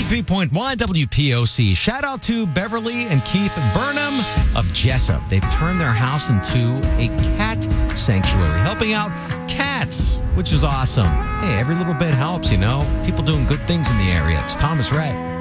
93.1 WPOC. Shout out to Beverly and Keith Burnham of Jessup. They've turned their house into a cat sanctuary, helping out cats, which is awesome. Hey, every little bit helps, you know. People doing good things in the area. It's Thomas Ray.